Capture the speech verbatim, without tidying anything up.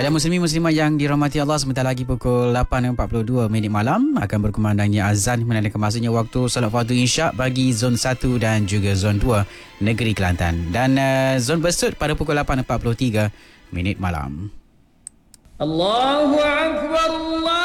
Kalian muslimin muslimat yang dirahmati Allah, sebentar lagi pukul lapan empat puluh dua minit malam akan berkumandangnya azan menandakan masanya waktu solat fardu isyak bagi zon satu dan juga zon dua negeri Kelantan. Dan uh, zon bersut pada pukul lapan empat puluh tiga minit malam. Allahu Akbar, Allah